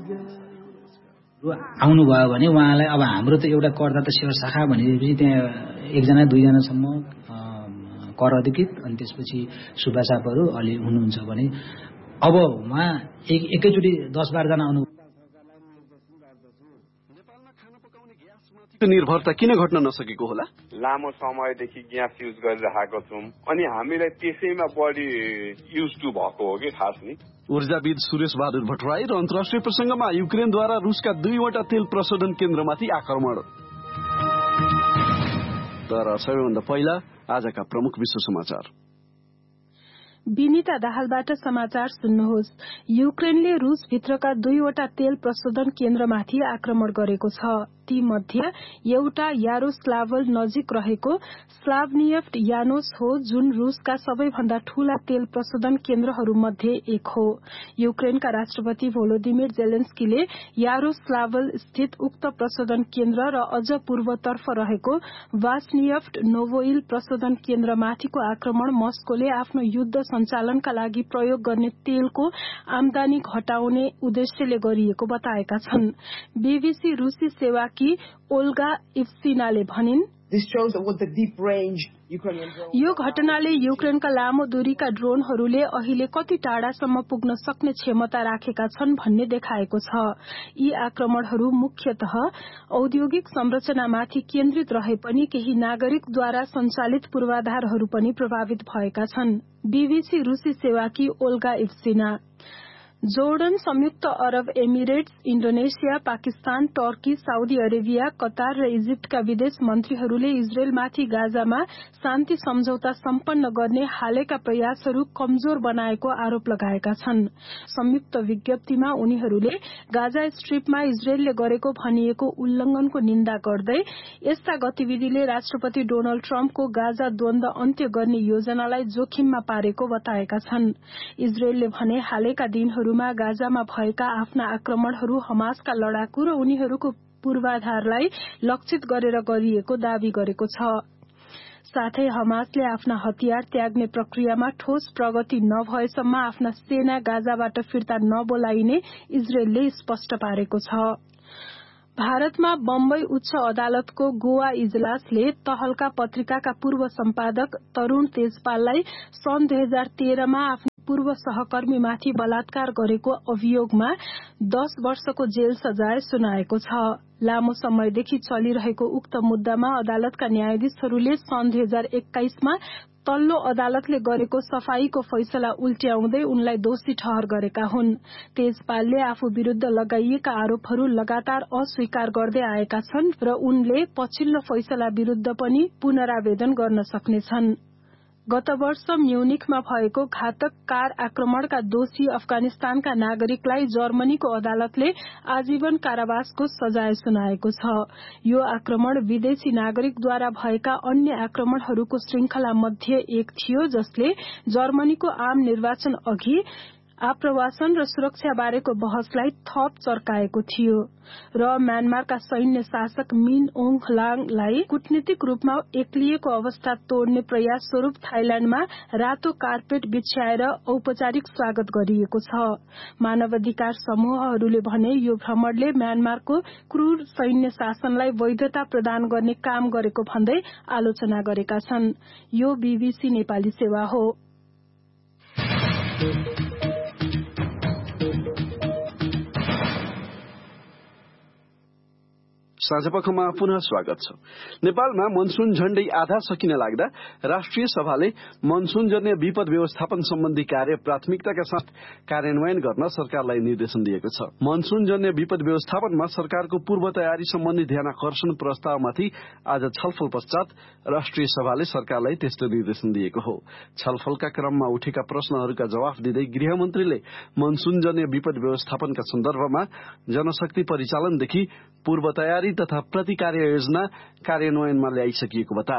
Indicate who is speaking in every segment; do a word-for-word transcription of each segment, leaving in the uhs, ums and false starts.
Speaker 1: आउनुभयो भने उहाँलाई अब हाम्रो त एउटा करदाता सेवा शाखा भनेपछि त्यहाँ एकजना दुईजनासम्म कर अधिकृत अनि त्यसपछि सुब्बासापहरू अलि हुनुहुन्छ भने अब उहाँ एक एकैचोटि दस बाह्रजना आउनु
Speaker 2: निर्भरता किन घट्न नसकेको होला?
Speaker 3: लामो समयदेखि ग्यास युज गरिरहेको छौँ अनि हामीलाई त्यसैमा बढी युज टु भएको हो कि खास नि।
Speaker 2: ऊर्जाविद सुरेश बहादुर भट्टराई र अन्तर्राष्ट्रिय प्रसंगमा युक्रेनद्वारा रुसका दुईवटा तेल प्रशोधन केन्द्रमाथि आक्रमण। तर सबैभन्दा पहिला आजका प्रमुख विश्व समाचार।
Speaker 4: विनिता दाहालबाट समाचार सुन्नुहोस्। युक्रेनले रूस भित्रका दुईवटा तेल प्रशोधन केन्द्रमाथि आक्रमण गरेको छ। ती मध्ये एउटा यारोस्लावल नजिक रहेको स्लावनियफ्ट यानोस हो, जुन रूसका सबैभन्दा ठूला तेल प्रशोधन केन्द्रहरू मध्ये एक हो। युक्रेनका राष्ट्रपति भोलोदिमिर जेलेन्स्कीले यारोस्लावल स्थित उक्त प्रशोधन केन्द्र र अझ पूर्वतर्फ रहेको वास्नियफ्ट नोभोइल प्रशोधन केन्द्रमाथिको आक्रमण मस्कोले आफ्नो युद्ध सञ्चालनका लागि प्रयोग गर्ने तेलको आमदानी घटाउने उद्देश्यले गरिएको बताएका छन्। बीबीसी रूसी सेवा कि ओल्गा इफ्सिनाले भनिन्, यो घटनाले युक्रेनका लामो दूरीका ड्रोनहरूले अहिले कति टाढासम्म पुग्न सक्ने क्षमता राखेका छन् भन्ने देखाएको छ। यी आक्रमणहरू मुख्यतः औद्योगिक संरचनामाथि केन्द्रित रहे पनि केही नागरिकद्वारा सञ्चालित पूर्वाधारहरू पनि प्रभावित भएका छन्। बीबीसी रूसी सेवा कि ओल्गा इफ्सिना। जोर्डन, संयुक्त Arab Emirates, Indonesia, Pakistan, Turkey, Saudi Arabia, Qatar र इजिप्टका विदेश मन्त्रीहरूले इजरायलमाथि गाजामा शान्ति सम्झौता सम्पन्न गर्ने हालैका प्रयासहरू कमजोर बनाएको आरोप लगाएका छन्। संयुक्त विज्ञप्तिमा उनीहरूले गाजा स्ट्रिपमा इजरायलले गरेको भनिएको उल्लंघनको निन्दा गर्दै यस्ता गतिविधिले राष्ट्रपति डोनाल्ड ट्रम्पको गाजा द्वन्द अन्त्य गर्ने योजनालाई जोखिममा पारेको बताएका छन्। इजरायलले भने हालैका दिनहरू गाजामा भएका आफ्ना आक्रमणहरू हमासका लडाकु र उनीहरूको पूर्वाधारलाई लक्षित गरेर गरिएको दावी गरेको छ। साथै हमासले आफ्ना हतियार त्याग्ने प्रक्रियामा ठोस प्रगति नभएसम्म आफ्ना सेना गाजाबाट फिर्ता नबोलाइने इजरायलले स्पष्ट पारेको छ। भारतमा बम्बई उच्च अदालतको गोवा इजलासले तहलका पत्रिकाका पूर्व सम्पादक तरूण तेजपाललाई सन् दुई हजार तेह्रमा आफ्नो पूर्व सहकर्मीमाथि बलात्कार गरेको अभियोगमा दस वर्षको जेल सजाय सुनाएको छ। लामो समयदेखि चलिरहेको उक्त मुद्दामा अदालतका न्यायाधीशहरूले सन् दुई हजार एक्काइसमा तल्लो अदालतले गरेको सफाईको फैसला उल्ट्याउँदै उनलाई दोषी ठहर गरेका हुन्। तेजपालले आफू विरूद्ध लगाइएका आरोपहरू लगातार अस्वीकार गर्दै आएका छन् र उनले पछिल्लो फैसला विरूद्ध पनि पुनरावेदन गर्न सक्नेछन्। गत वर्ष म्युनिखमा भएको घातक कार आक्रमणका दोषी अफगानिस्तानका नागरिकलाई जर्मनीको अदालतले आजीवन कारावासको सजाय सुनाएको छ। यो आक्रमण विदेशी नागरिकद्वारा भएका अन्य आक्रमणहरूको श्रृंखला मध्ये एक थियो, जसले जर्मनीको आम निर्वाचन अघि आप्रवासन र सुरक्षा बारेको बहसलाई थप चर्काएको थियो र म्यानमारका सैन्य शासक मिन ओङ ह्लाङलाई कूटनीतिक रूपमा एक्लिएको अवस्था तोड्ने प्रयास स्वरूप थाइल्याण्डमा रातो कार्पेट बिछ्याएर औपचारिक स्वागत गरिएको छ। मानवाधिकार समूहहरूले भने यो भ्रमणले म्यानमारको क्रूर सैन्य शासनलाई वैधता प्रदान गर्ने काम गरेको भन्दै आलोचना गरेका छन्। यो बीबीसी नेपाली सेवा हो।
Speaker 2: साँझपखमा पुनः स्वागत छ। नेपालमा मनसून झण्डै आधा सकिन लाग्दा राष्ट्रिय सभाले मनसूनजन्य विपद व्यवस्थापन सम्बन्धी कार्य प्राथमिकताका साथ कार्यान्वयन गर्न सरकारलाई निर्देशन दिएको छ। मनसूनजन्य विपद व्यवस्थापनमा सरकारको पूर्व तयारी सम्बन्धी ध्यानाकर्षण प्रस्तावमाथि आज छलफल पश्चात राष्ट्रिय सभाले सरकारलाई त्यस्तो निर्देशन दिएको हो। छलफलका क्रममा उठेका प्रश्नहरूका जवाफ दिँदै गृहमन्त्रीले मनसूनजन्य विपद व्यवस्थापनका सन्दर्भमा जनशक्ति परिचालनदेखि पूर्व तयारी तथा प्रतिकार्य योजना कार्यान्वयनमा ल्याइसकिएको बताए।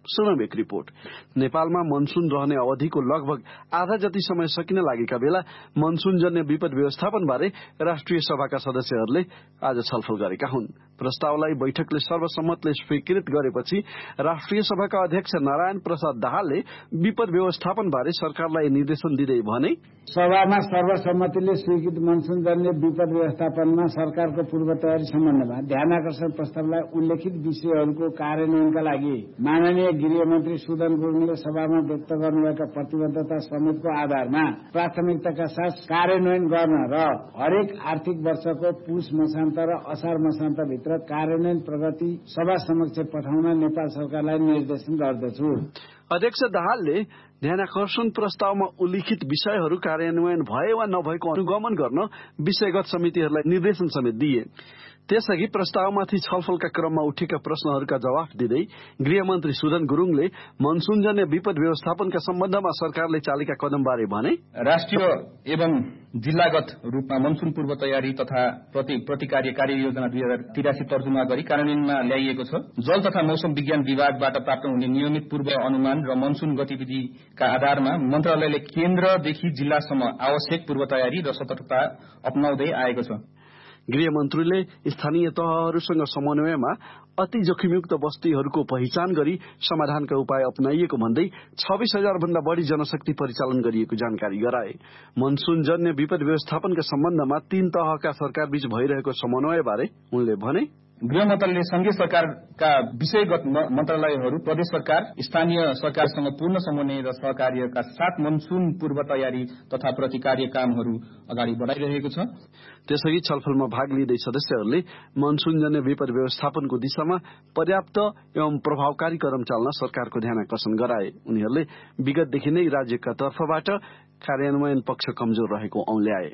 Speaker 2: सुनौं एक रिपोर्ट। नेपालमा मनसून रहने अवधिको लगभग आधा जति समय सकिन लागेका बेला मनसूनजन्य विपद व्यवस्थापनबारे राष्ट्रिय सभाका सदस्यहरूले आज छलफल गरेका हुन्। प्रस्तावलाई बैठकले सर्वसम्मतले स्वीकृत गरेपछि राष्ट्रिय सभाका अध्यक्ष नारायण प्रसाद दाहालले विपद व्यवस्थापनबारे सरकारलाई निर्देशन दिँदै भने,
Speaker 5: सभामा सर्वसम्मतिले स्वीकृत मनसूनजन्य विपद व्यवस्थापनमा सरकारको पूर्व तयारी सम्बन्धमा ध्यानाकर्षण प्रस्तावलाई उल्लेखित विषयहरूको कार्यान्वयनका लागि माननीय गृहमन्त्री सुदन गुरुङले सभामा व्यक्त गर्नुभएका प्रतिबद्धता समेतको आधारमा प्राथमिकताका साथ कार्यान्वयन गर्न र हरेक आर्थिक वर्षको पुष मसान्त र असार मसान्तभित्र कार्यान्वयन प्रगति सभा समक्ष पठाउन नेपाल सरकारलाई निर्देशन गर्दछु।
Speaker 2: अध्यक्ष दाहालले ध्यानाकर्षण प्रस्तावमा उल्लिखित विषयहरू कार्यान्वयन भए वा नभएको अनुगमन गर्न विषयगत समितिहरूलाई निर्देशन समेत दिए। त्यसअघि प्रस्तावमाथि छलफलका क्रममा उठेका प्रश्नहरूका जवाफ दिँदै गृहमन्त्री सुदन गुरुङले मनसूनजन्य विपद व्यवस्थापनका सम्बन्धमा सरकारले चालेका कदमबारे भने,
Speaker 6: राष्ट्रिय एवं जिल्लागत रूपमा मनसून पूर्व तयारी तथा प्रति प्रतिकार्य कार्य योजना दुई हजार तिरासी तर्जुमा गरी कार्यान्वयनमा ल्याइएको छ। जल तथा मौसम विज्ञान विभागबाट प्राप्त हुने नियमित पूर्व अनुमान र मनसून गतिविधिका आधारमा मन्त्रालयले केन्द्रदेखि जिल्लासम्म आवश्यक पूर्व तयारी र सतर्कता अपनाउँदै आएको छ।
Speaker 2: गृहमन्त्रीले स्थानीय तहहरूसँग समन्वयमा अति जोखिमयुक्त बस्तीहरूको पहिचान गरी समाधानका उपाय अपनाइएको भन्दै छब्बीस हजार भन्दा बढ़ी जनशक्ति परिचालन गरिएको जानकारी गराए। मनसूनजन्य विपद व्यवस्थापनका सम्बन्धमा तीन तहका सरकारबीच भइरहेको समन्वयबारे उनले भने,
Speaker 6: गृह मन्त्रालयले संघीय सरकारका विषयगत मन्त्रालयहरू, प्रदेश सरकार, स्थानीय सरकारसँग पूर्ण समन्वय र सहकार्यका साथ मनसून पूर्व तयारी तथा प्रतिकार्य कामहरू अगाडि बढाइरहेको छ।
Speaker 2: त्यसअघि छलफलमा भाग लिँदै सदस्यहरूले मनसूनजन्य विपद व्यवस्थापनको दिशामा पर्याप्त एवं प्रभावकारी कदम चाल्न सरकारको ध्यानाकर्षण गराए। उनीहरूले विगतदेखि नै राज्यका तर्फबाट कार्यान्वयन पक्ष कमजोर रहेको औल्याए।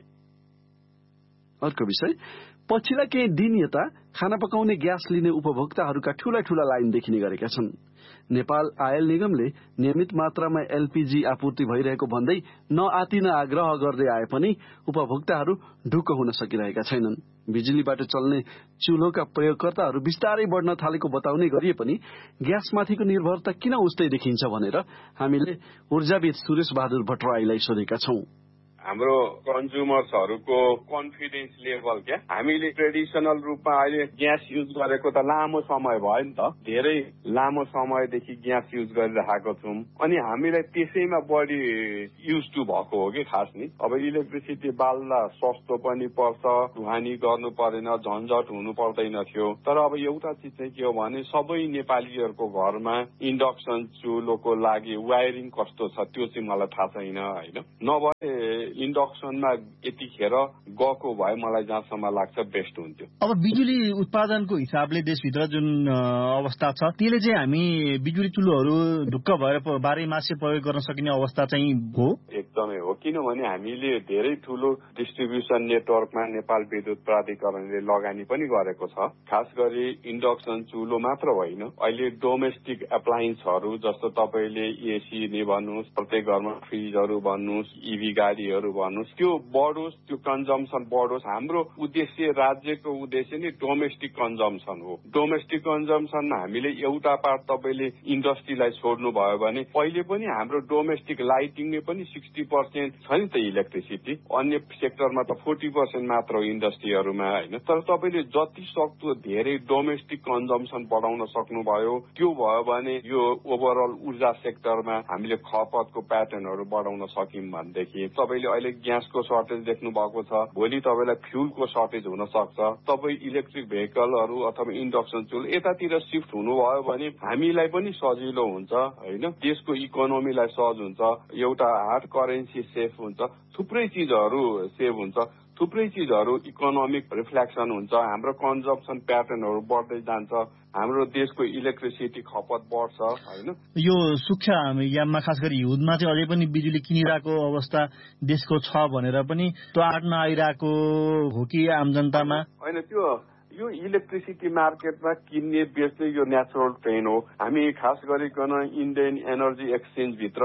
Speaker 2: अर्को विषय, पछिल्ला केही दिन यता खाना पकाउने ग्यास लिने उपभोक्ताहरूका ठूला ठूला लाइन देखिने गरेका छन्। नेपाल आयल निगमले नियमित मात्रामा एलपीजी आपूर्ति भइरहेको भन्दै नआतिन आग्रह गर्दै आए पनि उपभोक्ताहरू ढुक्क हुन सकिरहेका छैनन्। बिजुलीबाट चल्ने चुल्होका प्रयोगकर्ताहरू बिस्तारै बढ़न थालेको बताउने गरिए पनि ग्यासमाथिको निर्भरता किन उस्तै देखिन्छ भनेर हामीले ऊर्जाविद सुरेश बहादुर भट्टराईलाई सोधेका छौं।
Speaker 3: हाम्रो कन्ज्युमर्सहरूको कन्फिडेन्स लेभल क्या, हामीले ट्रेडिसनल रूपमा अहिले ग्यास युज गरेको त लामो समय भयो नि त, धेरै लामो समयदेखि ग्यास युज गरिरहेको छौँ अनि हामीलाई त्यसैमा बढी युज टु भएको हो कि खास नि। अब इलेक्ट्रिसिटी बाल्दा सस्तो पनि पर्छ, ढुवानी गर्नु परेन, झन्झट हुनु पर्दैन थियो। तर अब एउटा चिज चाहिँ के हो भने सबै नेपालीहरूको घरमा इन्डक्सन चुलोको लागि वायरिङ कस्तो छ त्यो चाहिँ मलाई थाहा छैन होइन। नभए इन्डक्सनमा यतिखेर गएको भए मलाई जहाँसम्म लाग्छ बेस्ट हुन्थ्यो।
Speaker 7: अब बिजुली उत्पादनको हिसाबले देशभित्र जुन अवस्था छ त्यसले चाहिँ हामी बिजुली चुलोहरू ढुक्क भएर बाह्रैमासे प्रयोग गर्न सकिने अवस्था चाहिँ हो?
Speaker 3: एकदमै हो, किनभने हामीले धेरै ठूलो डिस्ट्रिब्युसन नेटवर्कमा नेपाल विद्युत प्राधिकरणले लगानी पनि गरेको छ। खास गरी इन्डक्सन चुलो मात्र होइन, अहिले डोमेस्टिक एप्लायन्सहरू जस्तो तपाईँले एसी नै भन्नुहोस्, प्रत्येक घरमा फ्रिजहरू भन्नुहोस्, इभी गाडीहरू भन्नुहोस्, त्यो बढोस्, त्यो कन्जम्सन बढोस्। हाम्रो उद्देश्य, राज्यको उद्देश्य नै डोमेस्टिक कन्जम्सन हो। डोमेस्टिक कन्जम्सनमा हामीले एउटा पार्ट तपाईँले इन्डस्ट्रीलाई छोड्नु भयो भने पहिले पनि हाम्रो डोमेस्टिक लाइटिङले पनि सिक्सटी पर्सेन्ट छ नि त इलेक्ट्रिसिटी, अन्य सेक्टरमा त फोर्टी पर्सेन्ट मात्र हो इन्डस्ट्रीहरूमा होइन। तर तपाईँले जति सक्दो धेरै डोमेस्टिक कन्जम्सन बढाउन सक्नुभयो, त्यो भयो भने यो ओभरअल ऊर्जा सेक्टरमा हामीले खपतको प्याटर्नहरू बढाउन सक्यौँ भनेदेखि तपाईँले अहिले ग्यासको सर्टेज देख्नु भएको छ, भोलि तपाईँलाई फ्युलको सर्टेज हुन सक्छ। तपाईँ इलेक्ट्रिक भेहिकलहरू अथवा इन्डक्सन चुल यतातिर शिफ्ट हुनुभयो भने हामीलाई पनि सजिलो हुन्छ होइन, देशको इकोनोमीलाई सहज हुन्छ, एउटा हार्ड करेन्सी सेफ हुन्छ, थुप्रै चिजहरू सेभ हुन्छ, थुप्रै चिजहरू इकोनोमिक रिफ्लेक्सन हुन्छ, हाम्रो कन्जम्सन प्याटर्नहरू बढ्दै जान्छ, हाम्रो देशको इलेक्ट्रिसिटी खपत बढ्छ होइन।
Speaker 7: यो सुक्खा याममा खास गरी हिउँदमा चाहिँ अझै पनि बिजुली किनिरहेको अवस्था देशको छ भनेर पनि त्यो आट्न आइरहेको हो कि आम जनतामा?
Speaker 3: होइन, त्यो यो इलेक्ट्रिसिटी मार्केटमा किन्ने बेच्ने यो नेचुरल ट्रेन हो। हामी खास गरिकन इन्डियन एनर्जी एक्सचेन्ज भित्र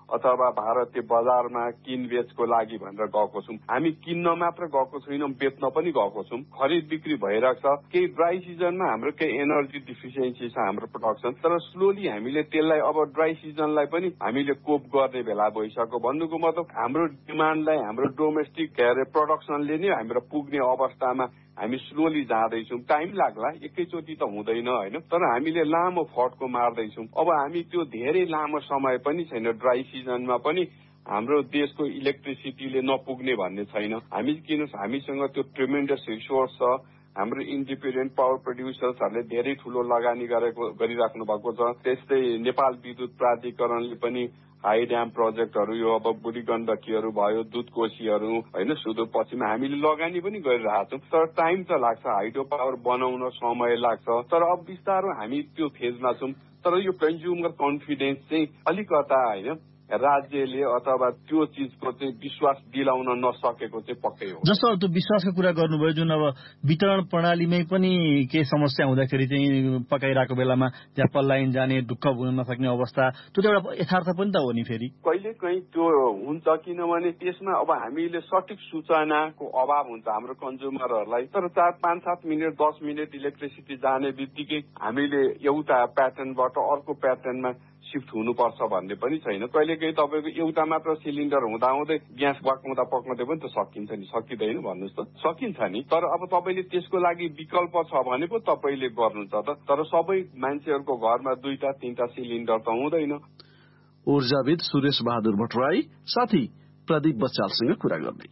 Speaker 3: अथवा भारतीय बजारमा किनबेचको लागि भनेर गएको छौँ। हामी किन्न मात्र गएको छैनौँ, बेच्न पनि गएको छौँ। खरिद बिक्री भइरहेको छ। केही ड्राई सिजनमा हाम्रो केही एनर्जी डिफिसियन्सी छ हाम्रो प्रोडक्सन, तर स्लोली हामीले त्यसलाई अब ड्राई सिजनलाई पनि हामीले कोप गर्ने बेला भइसक्यो। भन्नुको मतलब हाम्रो डिमान्डलाई हाम्रो डोमेस्टिक के अरे प्रोडक्सनले नै हाम्रो पुग्ने अवस्थामा हामी स्लोली जाँदैछौँ। टाइम लाग्ला, एकैचोटि त हुँदैन होइन, तर हामीले लामो फड्को मार्दैछौँ। अब हामी त्यो धेरै लामो समय पनि छैन, ड्राई सिजनमा पनि हाम्रो देशको इलेक्ट्रिसिटीले नपुग्ने भन्ने छैन। हामी किन हामीसँग त्यो ट्रिमेन्डस रिसोर्स छ। हाम्रो इन्डिपेन्डेन्ट पावर प्रड्युसर्सहरूले धेरै ठुलो लगानी गरेको गरिराख्नु भएको छ। त्यस्तै नेपाल विद्युत प्राधिकरणले पनि हाई ड्याम प्रोजेक्टहरू, यो अब बुढी गण्डकीहरू भयो, दुधकोशीहरू होइन, सुदूरपश्चिममा हामीले लगानी पनि गरिरहेको छौँ। तर टाइम त लाग्छ, हाइड्रो पावर बनाउन समय लाग्छ। तर अब बिस्तारो हामी त्यो फेजमा छौँ। तर यो कन्ज्युमर कन्फिडेन्स चाहिँ अलिकता होइन राज्यले अथवा त्यो चिजको चाहिँ विश्वास दिलाउन नसकेको चाहिँ पक्कै हो।
Speaker 7: जस्तो त्यो विश्वासको कुरा गर्नुभयो, जुन अब वितरण प्रणालीमै पनि केही समस्या हुँदाखेरि चाहिँ पकाइरहेको बेलामा त्यहाँ पल्लाइन जाने, ढुक्क हुन नसक्ने अवस्था, त्यो त एउटा यथार्थ पनि त हो नि। फेरि
Speaker 3: कहिले कहीँ त्यो हुन्छ, किनभने त्यसमा अब हामीले सठिक सूचनाको अभाव हुन्छ हाम्रो कन्ज्युमरहरूलाई। तर चार पाँच सात मिनट दस मिनट इलेक्ट्रिसिटी जाने बित्तिकै हामीले एउटा प्याटर्नबाट अर्को प्याटर्नमा सिफ्ट हुनुपर्छ भन्ने पनि छैन। कहिलेकाहीँ तपाईँको एउटा मात्र सिलिन्डर हुँदाहुँदै ग्यास पकाउँदा पकाउँदै पनि त सकिन्छ नि, सकिँदैन भन्नुहोस् त? सकिन्छ नि। तर अब तपाईँले त्यसको लागि विकल्प छ भने पो तपाईँले गर्नुहुन्छ त। तर सबै मान्छेहरूको घरमा दुईटा तीनटा सिलिन्डर त हुँदैन।
Speaker 2: ऊर्जाविद सुरेश बहादुर भट्टराई साथी प्रदीप बच्चालसँग कुरा गर्दै।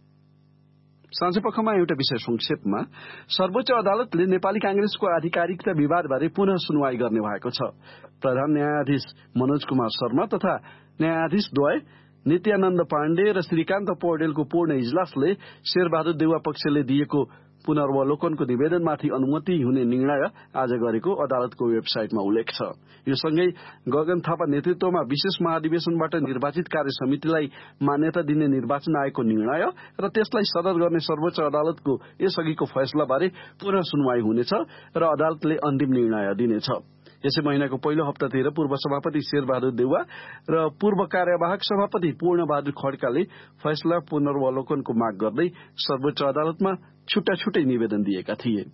Speaker 2: साँझपखमा एउटा विषय संक्षेपमा, सर्वोच्च अदालतले नेपाली कांग्रेसको आधिकारिकता विवादबारे पुनः सुनवाई गर्ने भएको छ। प्रधान न्यायाधीश मनोज कुमार शर्मा तथा न्यायाधीश द्वय नित्यानन्द पाण्डे र श्रीकान्त पौडेलको पूर्ण इजलासले शेरबहादुर देउवा पक्षले दिएको पुनर्वलोकनको निवेदनमाथि अनुमति हुने निर्णय आज गरेको अदालतको वेबसाइटमा उल्लेख छ। यो सँगै गगन थापा नेतृत्वमा विशेष महाधिवेशनबाट निर्वाचित कार्य समितिलाई मान्यता दिने निर्वाचन आयोगको निर्णय र त्यसलाई सदर गर्ने सर्वोच्च अदालतको यसअघिको फैसलाबारे पुनः सुनवाई हुनेछ र अदालतले अन्तिम निर्णय दिनेछ। यसै महिनाको पहिलो हप्तातिर पूर्व सभापति शेरबहादुर देउवा र पूर्व कार्यवाहक सभापति पूर्णबहादुर खड्काले फैसला पुनर्वलोकनको माग गर्दै सर्वोच्च अदालतमा छुट्टा छुट्टै निवेदन दिएका थिए।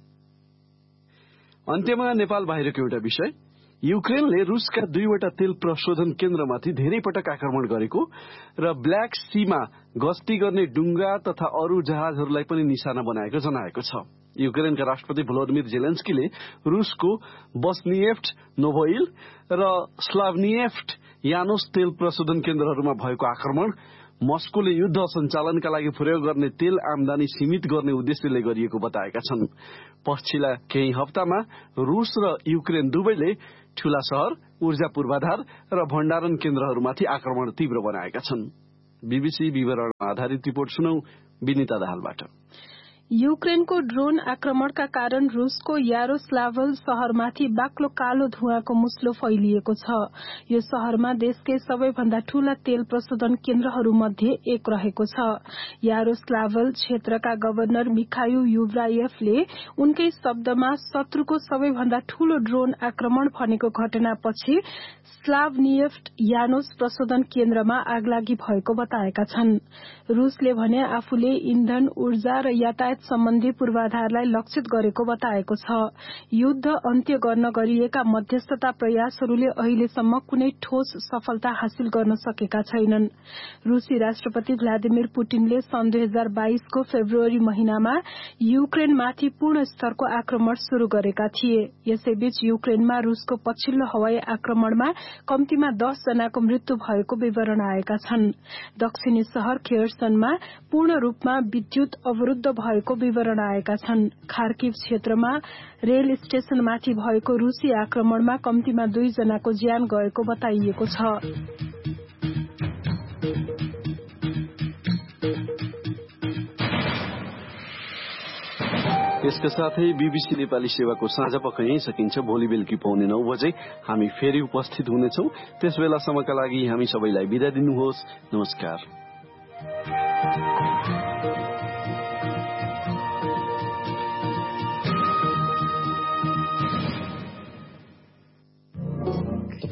Speaker 2: अन्त्यमा नेपाल बाहिरको एउटा विषय, युक्रेनले रुसका दुईवटा तेल प्रशोधन केन्द्रमाथि धेरै पटक आक्रमण गरेको र ब्ल्याक सीमा गस्ती गर्ने डुंगा तथा अरू जहाजहरूलाई पनि निशाना बनाएको जनाएको छ। युक्रेनका राष्ट्रपति भ्लोदिमिर जेलेन्स्कीले रुसको बस्निएफ्ट नोभोइल र स्लाभनिएफ्ट यानोस तेल प्रशोधन केन्द्रहरूमा भएको आक्रमण मस्कोले युद्ध सञ्चालनका लागि प्रयोग गर्ने तेल आमदानी सीमित गर्ने उद्देश्यले गरिएको बताएका छन्। पछिल्ला केही हप्तामा रुस र युक्रेन दुवैले ठूला शहर, ऊर्जा पूर्वाधार र भण्डारण केन्द्रहरूमाथि आक्रमण तीव्र बनाएका छन्। बीबीसी विवरण आधारित रिपोर्ट सुनौ विनिता दाहालबाट।
Speaker 4: युक्रेनको ड्रोन आक्रमणका कारण रूसको यारोस्लाभल शहरमाथि बाक्लो कालो धुवाँको मुस्लो फैलिएको छ। यो शहरमा देशकै सबैभन्दा ठूला तेल प्रशोधन केन्द्रहरूमध्ये एक रहेको छ। यारोस्लाभल क्षेत्रका गवर्नर मिखाइल युभ्रायेफले उनकै शब्दमा शत्रुको सबैभन्दा ठूलो ड्रोन आक्रमण भनेको घटनापछि स्लाभनिएफ्ट यानोस प्रशोधन केन्द्रमा आगलागी भएको बताएका छन्। रूसले भने आफूले इन्धन, ऊर्जा र यातायात सम्बन्धी पूर्वाधारलाई लक्षित गरेको बताएको छ। युद्ध अन्त्य गर्न गरिएका मध्यस्थता प्रयासहरूले अहिलेसम्म कुनै ठोस सफलता हासिल गर्न सकेका छैनन्। रूसी राष्ट्रपति भ्लादिमिर पुटिनले सन् दुई हजार बाइसको फेब्रुअरी महिनामा युक्रेनमाथि पूर्ण स्तरको आक्रमण शुरू गरेका थिए। यसैबीच युक्रेनमा रूसको पछिल्लो हवाई आक्रमणमा कम्तीमा दस जनाको मृत्यु भएको विवरण आएका छन्। दक्षिणी शहर खेर्सनमा पूर्ण रूपमा विद्युत अवरुद्ध भएको विवरण आएका छन्। खार्किव क्षेत्रमा रेल स्टेशनमाथि भएको रूसी आक्रमणमा कम्तीमा दुई जनाको ज्यान गएको बताइएको छ।
Speaker 2: यसका साथै बीबीसी नेपाली सेवाको साँझपख यही सकिन्छ। भोलि बेलुकी पाउने नौ बजे हामी फेरि उपस्थित हुनेछौं। त्यस बेलासम्मका लागि हामी सबैलाई बिदा दिनुहोस्। नमस्कार।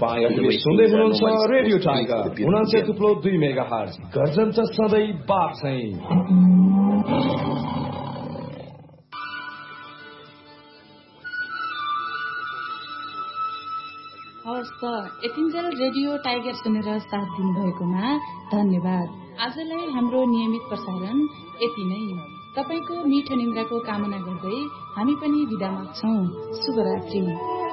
Speaker 8: तपाईँहरूले सुन्दै हुनुहुन्छ रेडियो टाइगर उनान्सय थुप्रो दुई मेगा हर्ज गर्जन छ सधैँ बाप चाहिँ।
Speaker 9: हवस् त, यतिन्जेल रेडियो टाइगर सुनेर साथ दिनुभएकोमा धन्यवाद। आजलाई हाम्रो नियमित प्रसारण यति नै। तपाईँको मिठो निन्द्राको कामना गर्दै हामी पनि बिदा माग्छौं। शुभरात्रि।